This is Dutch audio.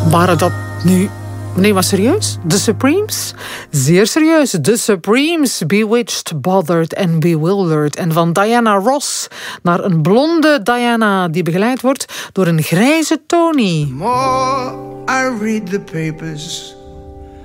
Waren dat nu... Nee, maar serieus? The Supremes? Zeer serieus. The Supremes, Bewitched, Bothered and Bewildered. En van Diana Ross naar een blonde Diana die begeleid wordt door een grijze Tony. The more I read the papers,